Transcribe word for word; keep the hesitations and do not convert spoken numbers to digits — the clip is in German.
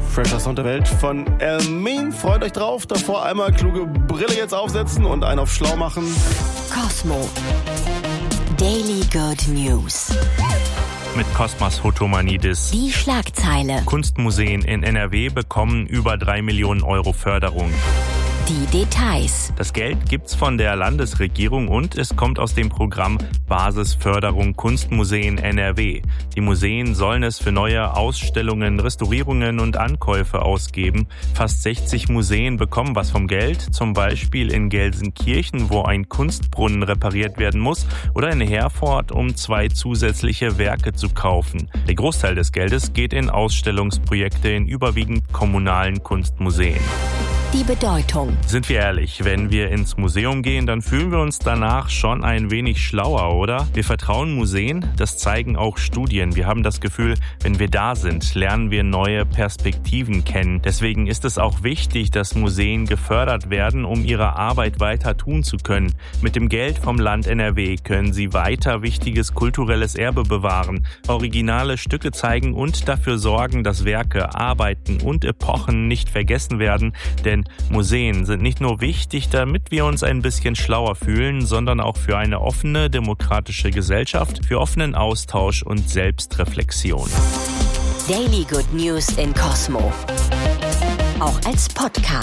Fresher Sound der Welt von Elmin. Freut euch drauf. Davor einmal kluge Brille jetzt aufsetzen und einen auf schlau machen. Cosmo. Daily Good News. Mit Kosmas Hotomanidis. Die Schlagzeile. Kunstmuseen in N R W bekommen über drei Millionen Euro Förderung. Die Details. Das Geld gibt's von der Landesregierung und es kommt aus dem Programm Basisförderung Kunstmuseen N R W. Die Museen sollen es für neue Ausstellungen, Restaurierungen und Ankäufe ausgeben. Fast sechzig Museen bekommen was vom Geld, zum Beispiel in Gelsenkirchen, wo ein Kunstbrunnen repariert werden muss, oder in Herford, um zwei zusätzliche Werke zu kaufen. Der Großteil des Geldes geht in Ausstellungsprojekte in überwiegend kommunalen Kunstmuseen. Die Bedeutung. Sind wir ehrlich, wenn wir ins Museum gehen, dann fühlen wir uns danach schon ein wenig schlauer, oder? Wir vertrauen Museen, das zeigen auch Studien. Wir haben das Gefühl, wenn wir da sind, lernen wir neue Perspektiven kennen. Deswegen ist es auch wichtig, dass Museen gefördert werden, um ihre Arbeit weiter tun zu können. Mit dem Geld vom Land N R W können sie weiter wichtiges kulturelles Erbe bewahren, originale Stücke zeigen und dafür sorgen, dass Werke, Arbeiten und Epochen nicht vergessen werden, denn Museen sind nicht nur wichtig, damit wir uns ein bisschen schlauer fühlen, sondern auch für eine offene, demokratische Gesellschaft, für offenen Austausch und Selbstreflexion. Daily Good News in Cosmo. Auch als Podcast.